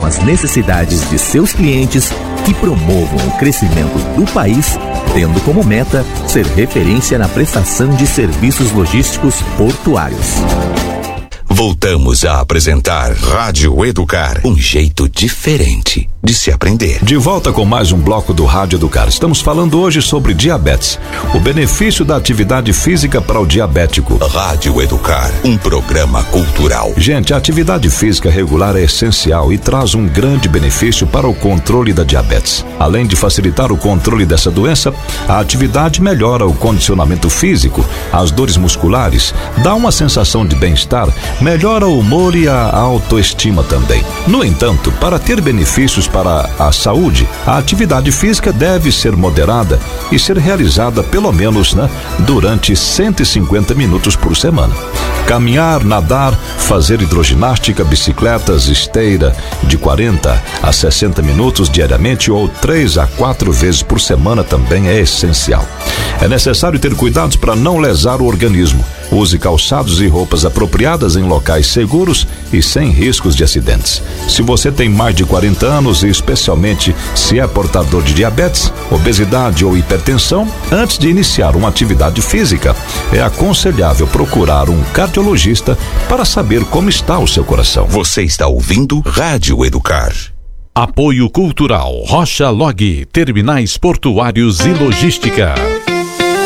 as necessidades de seus clientes e promovam o crescimento do país, tendo como meta ser referência na prestação de serviços logísticos portuários. Voltamos a apresentar Rádio Educar, um jeito diferente de se aprender. De volta com mais um bloco do Rádio Educar. Estamos falando hoje sobre diabetes, o benefício da atividade física para o diabético. Rádio Educar, um programa cultural. Gente, a atividade física regular é essencial e traz um grande benefício para o controle da diabetes. Além de facilitar o controle dessa doença, a atividade melhora o condicionamento físico, as dores musculares, dá uma sensação de bem-estar, melhora o humor e a autoestima também. No entanto, para ter benefícios para a saúde, a atividade física deve ser moderada e ser realizada pelo menos, durante 150 minutos por semana. Caminhar, nadar, fazer hidroginástica, bicicletas, esteira de 40 a 60 minutos diariamente ou 3 a 4 vezes por semana também é essencial. É necessário ter cuidados para não lesar o organismo. Use calçados e roupas apropriadas em locais seguros e sem riscos de acidentes. Se você tem mais de 40 anos e especialmente se é portador de diabetes, obesidade ou hipertensão, antes de iniciar uma atividade física, é aconselhável procurar um cardiologista para saber como está o seu coração. Você está ouvindo Rádio Educar. Apoio Cultural Rocha Log, Terminais Portuários e Logística.